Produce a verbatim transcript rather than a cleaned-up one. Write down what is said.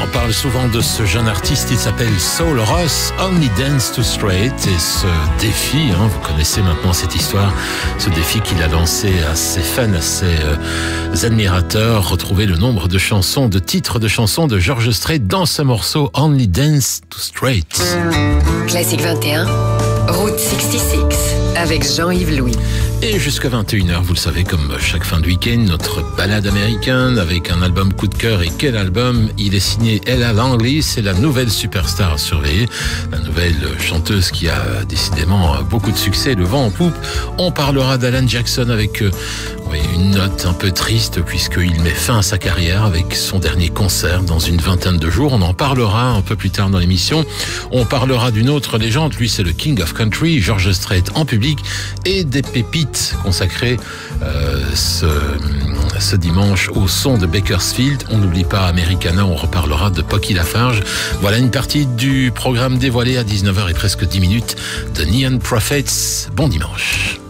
On parle souvent de ce jeune artiste, il s'appelle Saul Ross, Only Dance Too Straight, et ce défi, hein, vous connaissez maintenant cette histoire, ce défi qu'il a lancé à ses fans, à ses euh, admirateurs, retrouver le nombre de chansons, de titres de chansons de George Strait dans ce morceau Only Dance Too Straight. Classique vingt et un, Route soixante-six, avec Jean-Yves Louis. Et jusqu'à vingt et une heures, vous le savez, comme chaque fin de week-end, notre balade américaine avec un album coup de cœur. Et quel album! Il est signé Ella Langley, c'est la nouvelle superstar à surveiller, la nouvelle chanteuse qui a décidément beaucoup de succès, le vent en poupe. On parlera d'Alan Jackson avec euh, oui, une note un peu triste puisqu'il met fin à sa carrière avec son dernier concert dans une vingtaine de jours. On en parlera un peu plus tard dans l'émission. On parlera d'une autre légende, lui c'est le King of Country, George Strait en public, et des pépites consacrées euh, ce, ce dimanche au son de Bakersfield. On n'oublie pas Americana, on reparlera de Pocky Lafarge. Voilà une partie du programme dévoilé à dix-neuf heures et presque dix minutes de Neon Prophets. Bon dimanche.